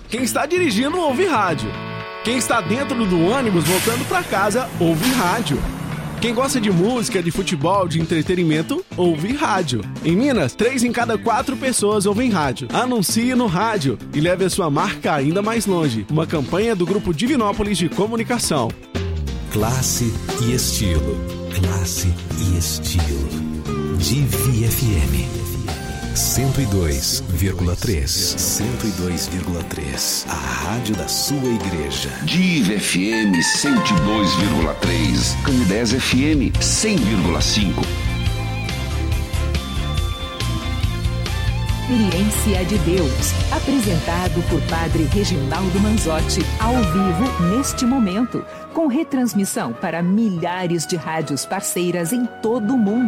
Quem está dirigindo ouve rádio. Quem está dentro do ônibus voltando para casa ouve rádio. Quem gosta de música, de futebol, de entretenimento, ouve rádio. Em Minas, 3 em cada 4 pessoas ouvem rádio. Anuncie no rádio e leve a sua marca ainda mais longe. Uma campanha do Grupo Divinópolis de Comunicação. Classe e estilo. Classe e estilo. Divi FM 102,3. 102,3. A rádio da sua igreja. Divi FM 102,3. Candidez FM 100,5. Experiência de Deus, apresentado por Padre Reginaldo Manzotti, ao vivo neste momento, com retransmissão para milhares de rádios parceiras em todo o mundo.